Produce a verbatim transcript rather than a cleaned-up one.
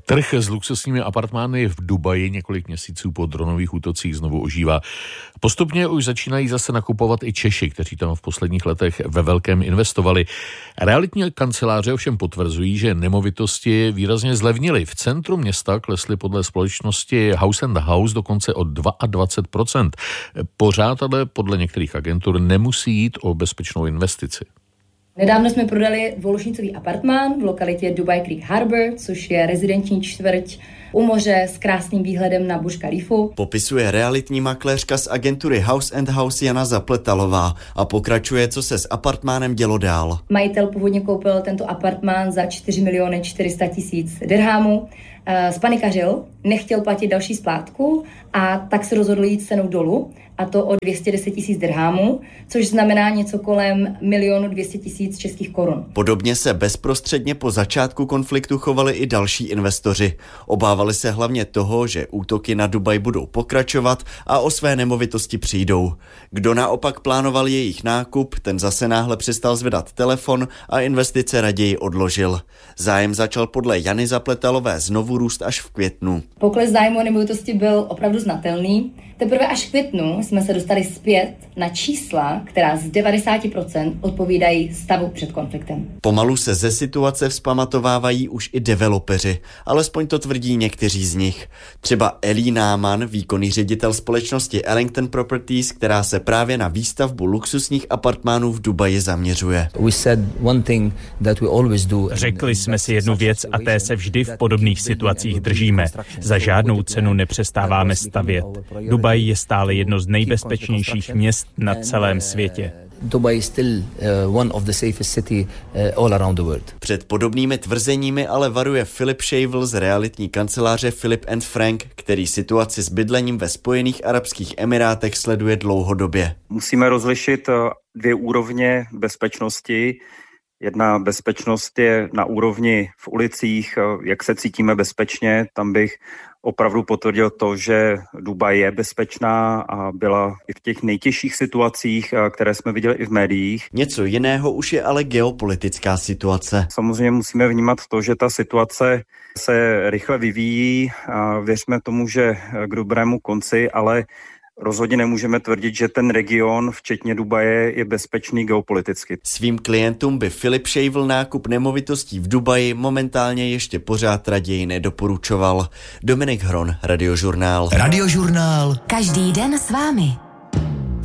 Trh s luxusními apartmány v Dubaji několik měsíců po dronových útocích znovu ožívá. Postupně už začínají zase nakupovat i Češi, kteří tam v posledních letech ve velkém investovali. Realitní kanceláře ovšem potvrzují, že nemovitosti výrazně zlevnily. V centru města klesly podle společnosti House and House dokonce o dvacet dva procent. Pořád ale podle některých agentur nemusí jít o bezpečnou investici. Nedávno jsme prodali dvouložnicový apartmán v lokalitě Dubai Creek Harbor, což je rezidenční čtvrť u moře s krásným výhledem na Burj Khalifu. Popisuje realitní makléřka z agentury House and House Jana Zapletalová a pokračuje, co se s apartmánem dělo dál. Majitel původně koupil tento apartmán za čtyři miliony čtyři sta tisíc dirhamů. Spanikařil, nechtěl platit další splátku a tak se rozhodl jít cenou dolů, a to o dvě stě deset tisíc dirhamů, což znamená něco kolem milionu dvě stě tisíc českých korun. Podobně se bezprostředně po začátku konfliktu chovali i další investoři. Obávali se hlavně toho, že útoky na Dubaj budou pokračovat a o své nemovitosti přijdou. Kdo naopak plánoval jejich nákup, ten zase náhle přestal zvedat telefon a investice raději odložil. Zájem začal podle Jany Zapletalové znovu růst až v květnu. Pokles zájmu o nemovitosti byl opravdu znatelný. Teprve až v květnu jsme se dostali zpět na čísla, která z devadesát procent odpovídají stavu před konfliktem. Pomalu se ze situace vzpamatovávají už i developeři, alespoň to tvrdí někteří z nich. Třeba Elí Náman, výkonný ředitel společnosti Ellington Properties, která se právě na výstavbu luxusních apartmánů v Dubaji zaměřuje. Řekli jsme si jednu věc a té se vždy v podobných situacích držíme. Za žádnou cenu nepřestáváme stavět. Dubaj je stále jedno z nejbezpečnějších měst na celém světě. Dubai is still uh, one of the safest city uh, all around the world. Před podobnými tvrzeními ale varuje Philip Shavel z realitní kanceláře Philip and Frank, který situaci s bydlením ve Spojených arabských emirátech sleduje dlouhodobě. Musíme rozlišit dvě úrovně bezpečnosti. Jedna bezpečnost je na úrovni v ulicích, jak se cítíme bezpečně. Tam bych opravdu potvrdil to, že Dubaj je bezpečná a byla i v těch nejtěžších situacích, které jsme viděli i v médiích. Něco jiného už je ale geopolitická situace. Samozřejmě musíme vnímat to, že ta situace se rychle vyvíjí a věřme tomu, že k dobrému konci, ale rozhodně nemůžeme tvrdit, že ten region, včetně Dubaje, je bezpečný geopoliticky. Svým klientům by Philip Shavel nákup nemovitostí v Dubaji momentálně ještě pořád raději nedoporučoval. Dominik Hron, Radiožurnál. Radiožurnál. Každý den s vámi.